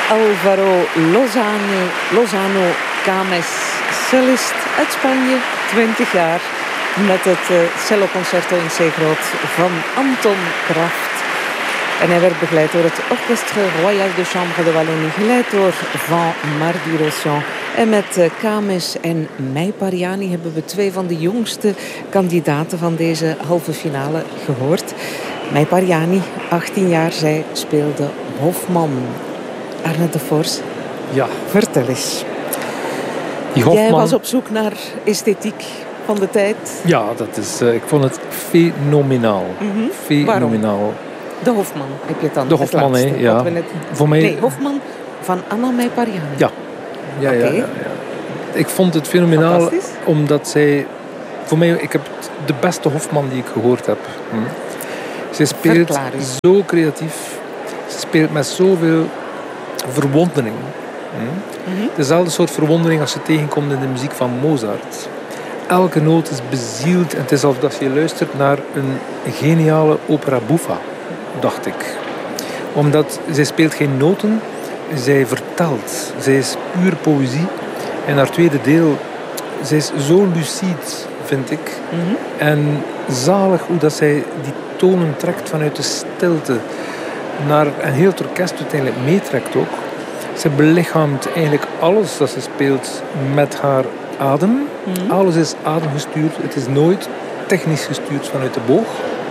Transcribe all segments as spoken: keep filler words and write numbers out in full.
Álvaro Lozano, Lozano Cames, cellist uit Spanje, twintig jaar, met het uh, celloconcerto in C groot van Anton Kraft. En hij werd begeleid door het Orchestre Royal de Chambre de Wallonie, geleid door Van Mardi-Rochon. En met uh, Cames en Mai Pariani hebben we twee van de jongste kandidaten van deze halve finale gehoord. Mai Pariani, achttien jaar, zij speelde Hofman. Arne de Vors, ja. Vertel eens. Die Hofman... Jij was op zoek naar esthetiek van de tijd. Ja, dat is, uh, ik vond het fenomenaal. Mm-hmm. Fenomenaal. Waarom? De Hofman heb je het dan. De Hofman, hè, ja. Net... Voor mij... Nee, Hofman van Anna Mai Pariani. Ja. Ja, okay. ja, ja, ja. Ik vond het fenomenaal omdat zij... Voor mij, ik heb de beste Hofman die ik gehoord heb. Hm. Zij speelt zo creatief. Ze speelt met zoveel verwondering. Hm. Mm-hmm. Dezelfde soort verwondering als je tegenkomt in de muziek van Mozart. Elke noot is bezield en het is alsof je luistert naar een geniale opera buffa, dacht ik. Omdat zij speelt geen noten, zij vertelt. Zij is puur poëzie. En haar tweede deel, zij is zo lucide, vind ik. Mm-hmm. En zalig hoe dat zij die tonen trekt vanuit de stilte naar een heel het orkest uiteindelijk meetrekt ook. Ze belichaamt eigenlijk alles dat ze speelt met haar adem. Mm-hmm. Alles is ademgestuurd. Het is nooit technisch gestuurd vanuit de boog.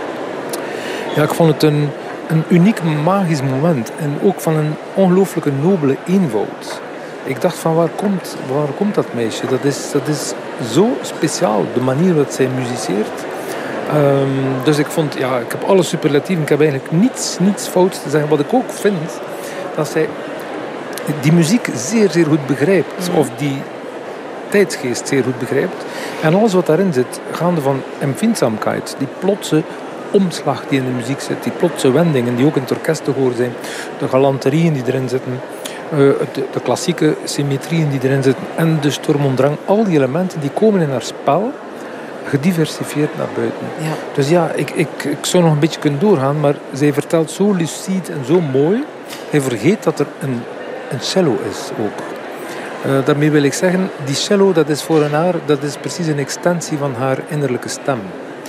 Ja, ik vond het een, een uniek magisch moment. En ook van een ongelooflijke nobele eenvoud. Ik dacht van waar komt, waar komt dat meisje? Dat is, dat is zo speciaal, de manier waarop zij muziceert. Um, dus ik vond, ja, ik heb alle superlatieven. Ik heb eigenlijk niets, niets fouts te zeggen. Wat ik ook vind, dat zij die muziek zeer, zeer goed begrijpt. Mm. Of die tijdsgeest zeer goed begrijpt. En alles wat daarin zit, gaande van empfindsamkeit, die plotse omslag die in de muziek zit, die plotse wendingen die ook in het orkest te horen zijn, de galanterieën die erin zitten, uh, de, de klassieke symmetrieën die erin zitten en de storm und drang, al die elementen die komen in haar spel, gediversifieerd naar buiten. Ja. Dus ja, ik, ik, ik zou nog een beetje kunnen doorgaan, maar zij vertelt zo lucide en zo mooi. Hij vergeet dat er een, een cello is ook. Uh, daarmee wil ik zeggen, die cello, dat is voor haar, dat is precies een extensie van haar innerlijke stem.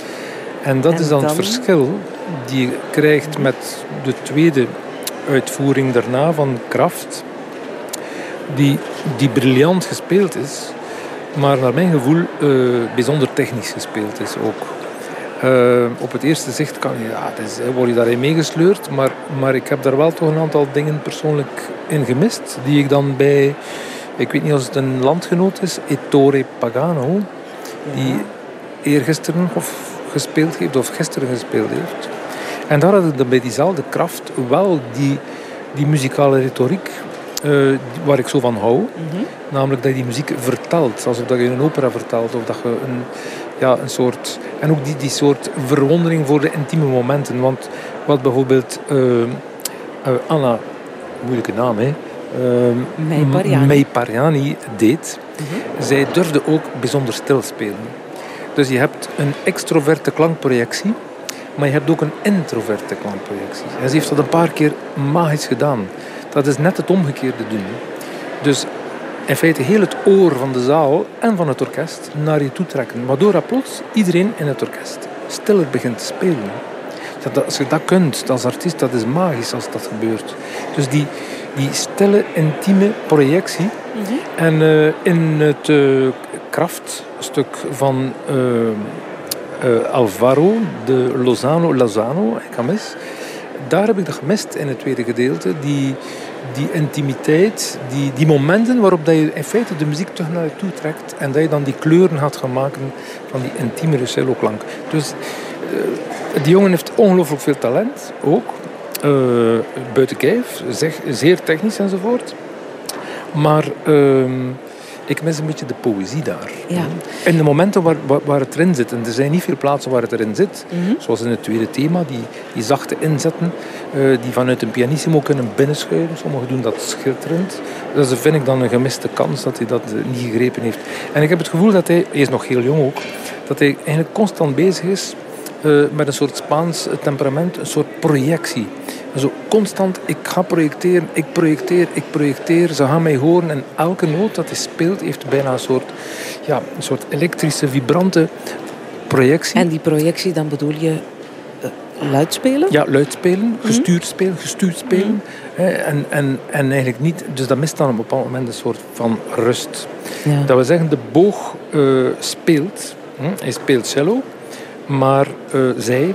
En dat en is dan, dan het verschil die je krijgt met de tweede uitvoering daarna van Kraft, die, die briljant gespeeld is, maar naar mijn gevoel uh, bijzonder technisch gespeeld is ook. Uh, op het eerste zicht kan je, ja, is, word je daarin meegesleurd, maar, maar ik heb daar wel toch een aantal dingen persoonlijk in gemist, die ik dan bij, ik weet niet of het een landgenoot is, Ettore Pagano, die ja. eergisteren of gespeeld heeft, of gisteren gespeeld heeft. En daar had ik dan bij diezelfde Kraft wel die, die muzikale retoriek, uh, waar ik zo van hou. Mm-hmm. Namelijk dat je die muziek vertelt, alsof dat je een opera vertelt, of dat je een, ja, een soort... En ook die, die soort verwondering voor de intieme momenten. Want wat bijvoorbeeld uh, uh, Anna, moeilijke naam, hè, uh, Mai Pariani. Mai Pariani deed, mm-hmm. zij durfde ook bijzonder stil spelen. Dus je hebt een extroverte klankprojectie, maar je hebt ook een introverte klankprojectie. En ze heeft dat een paar keer magisch gedaan. Dat is net het omgekeerde doen. Dus in feite heel het oor van de zaal en van het orkest naar je toe trekken. Waardoor dat plots iedereen in het orkest stiller begint te spelen. Ja, dat, als je dat kunt als artiest, dat is magisch als dat gebeurt. Dus die, die stille, intieme projectie. Mm-hmm. En uh, in het uh, Kraftstuk van uh, uh, Álvaro de Lozano, Lozano Cames, daar heb ik dat gemist in het tweede gedeelte. Die, die intimiteit, die, die momenten waarop dat je in feite de muziek terug naar je toe trekt en dat je dan die kleuren gaat gaan maken van die intiemere celloklank. Dus uh, die jongen heeft ongelooflijk veel talent, ook. Uh, buiten kijf, zeg, zeer technisch enzovoort. Maar uh, ik mis een beetje de poëzie daar. Ja. En de momenten waar, waar, waar het erin zit. En er zijn niet veel plaatsen waar het erin zit. Mm-hmm. Zoals in het tweede thema. Die, die zachte inzetten. Uh, die vanuit een pianissimo kunnen binnenschuiven. Sommigen doen dat schitterend. Dus dat vind ik dan een gemiste kans dat hij dat niet gegrepen heeft. En ik heb het gevoel dat hij, hij is nog heel jong ook, dat hij eigenlijk constant bezig is uh, met een soort Spaans temperament. Een soort projectie. Zo constant, ik ga projecteren, ik projecteer, ik projecteer. Ze gaan mij horen en elke noot dat hij speelt heeft bijna een soort, ja, een soort elektrische, vibrante projectie. En die projectie, dan bedoel je uh, luidspelen? Ja, luidspelen, gestuurd spelen, gestuurd spelen. Mm-hmm. Hè, en, en, en eigenlijk niet, dus dat mist dan op een bepaald moment een soort van rust. Ja. Dat we zeggen, de boog uh, speelt, hm, hij speelt cello, maar uh, zij,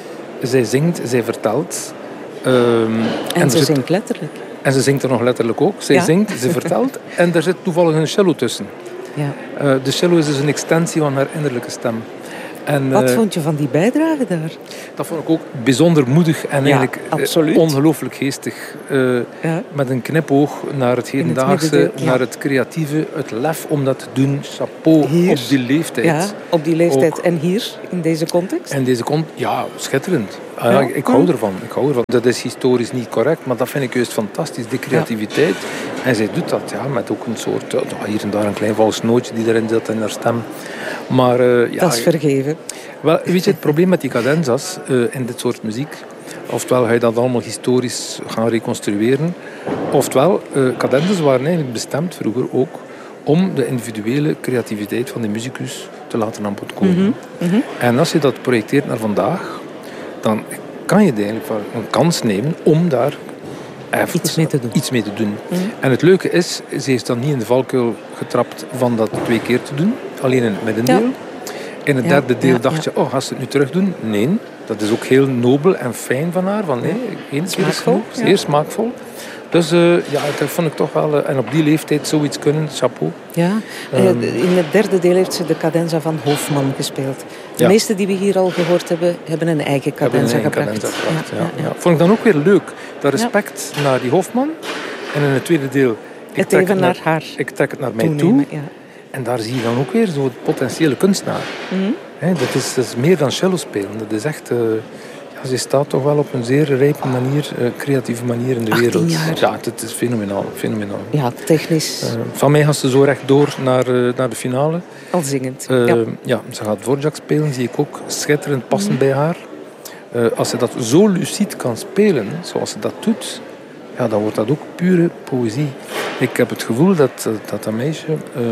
zij zingt, zij vertelt. Um, en, en ze zit, zingt letterlijk. En ze zingt er nog letterlijk ook. Zij ja. zingt, ze vertelt en daar zit toevallig een cello tussen. Ja. Uh, de cello is dus een extensie van haar innerlijke stem. En, Wat uh, vond je van die bijdrage daar? Dat vond ik ook bijzonder moedig en ja, eigenlijk uh, ongelooflijk geestig. Uh, ja. Met een knipoog naar het hedendaagse, ja. naar het creatieve, het lef om dat te doen. Chapeau hier. Op die leeftijd. Ja, op die leeftijd. Ook. En hier, in deze context? In deze context, ja, schitterend. Uh, ja. Ik, ik hou ervan. Ik hou ervan. Dat is historisch niet correct, maar dat vind ik juist fantastisch. Die creativiteit. Ja. En zij doet dat, ja, met ook een soort, ja, hier en daar een klein vals nootje die erin zit in haar stem. Maar, uh, ja, dat is vergeven. Wel, weet je, het probleem met die cadenzas uh, in dit soort muziek, oftewel ga je dat allemaal historisch gaan reconstrueren, oftewel, uh, cadenzas waren eigenlijk bestemd vroeger ook om de individuele creativiteit van de muzikus te laten aan bod komen. Mm-hmm. Mm-hmm. En als je dat projecteert naar vandaag, dan kan je eigenlijk een kans nemen om daar even iets mee te doen. Iets mee te doen. Mm-hmm. En het leuke is, ze heeft dan niet in de valkuil getrapt van dat twee keer te doen, alleen in het middendeel. Ja. In het derde ja, deel ja, dacht ja. je, oh, ga ze het nu terug doen? Nee, dat is ook heel nobel en fijn van haar. Van, nee, één keer is genoeg, zeer ja. smaakvol. Dus uh, ja, dat vond ik toch wel... Uh, en op die leeftijd zoiets kunnen, chapeau. Ja, um, in het derde deel heeft ze de cadenza van Hofman gespeeld. De ja. meeste die we hier al gehoord hebben, hebben een eigen cadenza een eigen gebracht. Cadenza gebracht ja, ja, ja. Ja. Vond ik dan ook weer leuk. Dat respect ja. naar die Hofman. En in het tweede deel... Ik het even naar haar Ik trek het naar mij toe. Ja. En daar zie je dan ook weer zo'n potentiële kunstenaar. Mm-hmm. He, dat, is, dat is meer dan cello spelen. Dat is echt... Uh, ja, ze staat toch wel op een zeer rijpe manier, uh, creatieve manier in de wereld. Jaar. Ja, het is fenomenaal. fenomenaal. Ja, technisch. Uh, van mij gaat ze zo recht door naar, uh, naar de finale. Al zingend. Uh, ja. ja, ze gaat Dvorak spelen, zie ik ook schitterend passen mm-hmm. bij haar. Uh, als ze dat zo lucide kan spelen, zoals ze dat doet, ja, dan wordt dat ook pure poëzie. Ik heb het gevoel dat dat, dat meisje... Uh,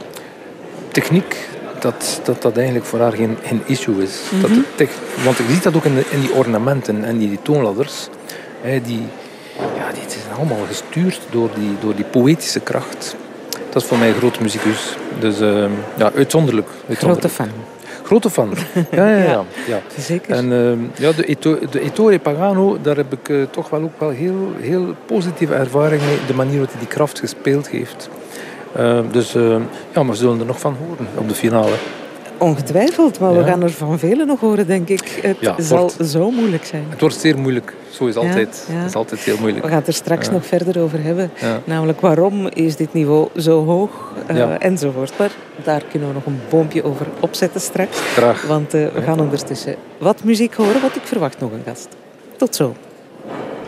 techniek, dat, dat dat eigenlijk voor haar geen, geen issue is. Mm-hmm. Dat tech, want ik zie dat ook in, de, in die ornamenten en die, die toonladders. Hè, die, ja, die zijn allemaal gestuurd door die, door die poëtische kracht. Dat is voor mij een groot muzikus. Dus uh, ja, uitzonderlijk, uitzonderlijk. Grote fan. Grote fan. Ja, ja, ja. ja. ja. Zeker. En uh, ja, de, Eto, de Ettore Pagano, daar heb ik uh, toch wel ook wel heel, heel positieve ervaring mee. De manier waarop hij die kracht gespeeld heeft. Uh, dus uh, ja, maar we zullen er nog van horen op de finale. Ongetwijfeld, maar ja. we gaan er van velen nog horen, denk ik. Het ja, zal wordt, zo moeilijk zijn. Het wordt zeer moeilijk. Zo is altijd. Ja, ja. Het is altijd heel moeilijk. We gaan het er straks ja. nog verder over hebben. Ja. Namelijk, waarom is dit niveau zo hoog? Uh, ja. Enzovoort. Maar daar kunnen we nog een boompje over opzetten straks. Graag. Want uh, we gaan ondertussen wat muziek horen, want ik verwacht nog een gast. Tot zo.